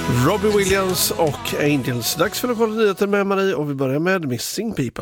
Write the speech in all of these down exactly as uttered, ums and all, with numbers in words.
Robbie Williams och Angels. Dags för lokala nyheter med Marie och vi börjar med Missing People.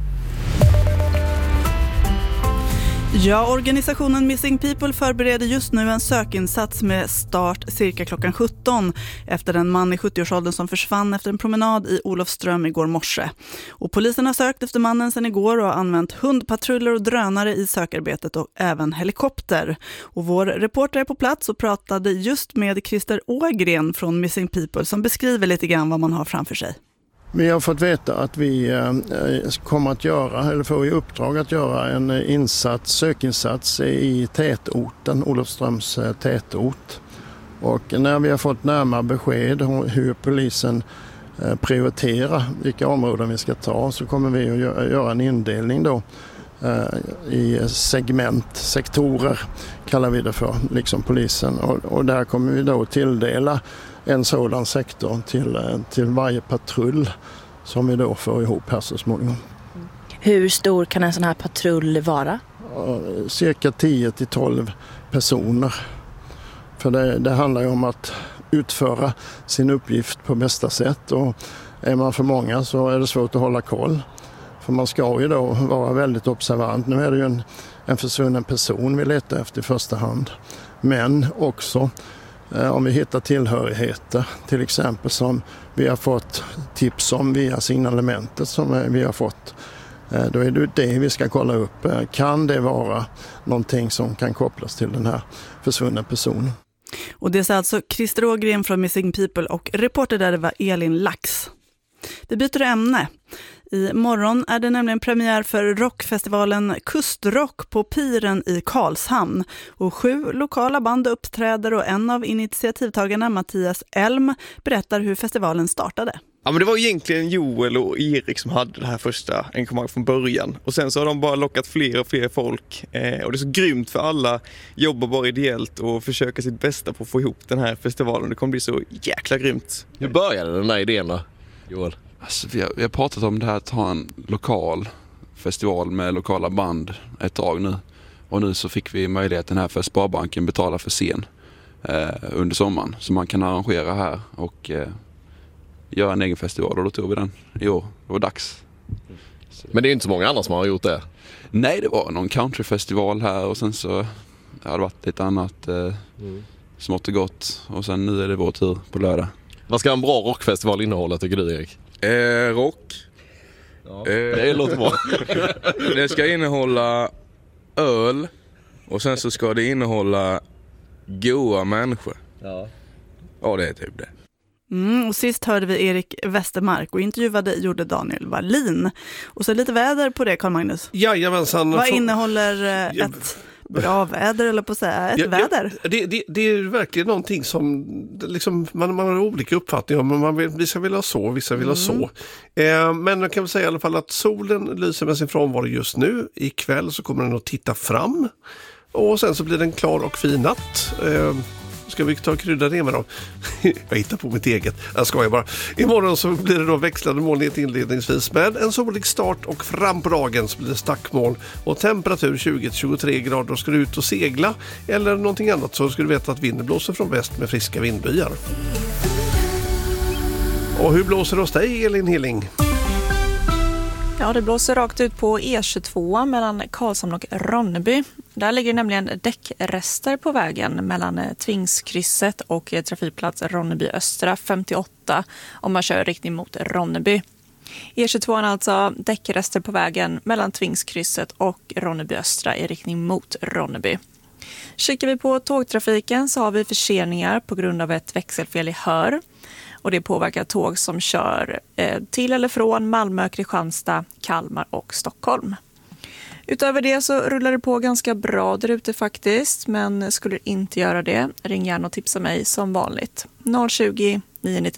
Ja, organisationen Missing People förbereder just nu en sökinsats med start cirka klockan sjutton efter en man i sjuttioårsåldern som försvann efter en promenad i Olofström igår morse. Och polisen har sökt efter mannen sedan igår och har använt hundpatruller och drönare i sökarbetet och även helikopter. Och vår reporter är på plats och pratade just med Christer Ågren från Missing People som beskriver lite grann vad man har framför sig. Vi har fått veta att vi eh, kommer att göra, eller får i uppdrag att göra en insats, sökinsats i tätorten, Olofströms eh, tätort. Och när vi har fått närmare besked om hur polisen eh, prioriterar vilka områden vi ska ta så kommer vi att göra, göra en indelning då eh, i segment, sektorer kallar vi det för, liksom polisen. Och, och där kommer vi då tilldela en sådan sektor till, till varje patrull som vi då får ihop här så småningom. Hur stor kan en sån här patrull vara? Cirka tio till tolv personer. För det, det handlar ju om att utföra sin uppgift på bästa sätt. Och är man för många så är det svårt att hålla koll. För man ska ju då vara väldigt observant. Nu är det ju en, en försvunnen person vi letar efter i första hand. Men också om vi hittar tillhörigheter, till exempel som vi har fått tips om via signalementet som vi har fått, då är det det vi ska kolla upp. Kan det vara någonting som kan kopplas till den här försvunna personen? Och det är alltså Christer Ågren från Missing People och reporter där det var Elin Lax. Vi byter ämne. I morgon är det nämligen premiär för rockfestivalen Kustrock på Piren i Karlshamn. Och sju lokala band uppträder och en av initiativtagarna, Mattias Elm, berättar hur festivalen startade. Ja, men det var egentligen Joel och Erik som hade det här första engagemanget från början. Och sen så har de bara lockat fler och fler folk. Eh, och det är så grymt för alla jobbar bara ideellt och försöker sitt bästa på att få ihop den här festivalen. Det kommer bli så jäkla grymt. Hur började den här idén då, Joel? Alltså, vi, har, vi har pratat om det här att ha en lokal festival med lokala band ett tag nu. Och nu så fick vi möjligheten här för Sparbanken betala för scen eh, under sommaren. Så man kan arrangera här och eh, göra en egen festival. Och då tog vi den i år. Det var dags. Så. Men det är inte så många andra som har gjort det. Nej, det var någon countryfestival här och sen så har det varit lite annat eh, mm. smått och gott. Och sen nu är det vår tur på lördag. Vad ska en bra rockfestival innehålla tycker du, Erik? Eh, rock. Ja, eh, det låter bra. Det ska innehålla öl och sen så ska det innehålla goa människor. Ja, ja det är typ det. Mm, och sist hörde vi Erik Westermark och intervjuade gjorde Daniel Wallin. Och så lite väder på det, Carl-Magnus. Jajamensan. Vad innehåller eh, ett bra väder eller på att säga ett ja, väder? Ja, det, det, det är verkligen någonting som liksom, man, man har olika uppfattningar om. Man vill, vissa vill ha så, vissa vill ha så. Eh, men jag kan väl säga i alla fall att solen lyser med sin frånvaro just nu. Ikväll så kommer den att titta fram. Och sen så blir den klar och fin natt. Eh, Ska vi ta och krydda det med dem? Jag hittar på mitt eget. Jag skojar bara. Imorgon så blir det då växlande molnighet inledningsvis med en solig start och fram på dagen så blir det stackmoln och temperatur tjugo till tjugotre grader. Och ska du ut och segla eller någonting annat så ska du veta att vinden blåser från väst med friska vindbyar. Och hur blåser det hos dig, Elin Hilling? Ja, det blåser rakt ut på E tjugotvå mellan Karlshamn och Ronneby. Där ligger nämligen däckrester på vägen mellan Tvingskrysset och trafikplats Ronneby Östra femtioåtta om man kör riktning mot Ronneby. E tjugotvå är alltså däckrester på vägen mellan Tvingskrysset och Ronneby Östra i riktning mot Ronneby. Kikar vi på tågtrafiken så har vi förseningar på grund av ett växelfel i Hör. Och det påverkar tåg som kör eh, till eller från Malmö, Kristianstad, Kalmar och Stockholm. Utöver det så rullar det på ganska bra där ute faktiskt. Men skulle det inte göra det, ring gärna och tipsa mig som vanligt. noll tjugo, nio nio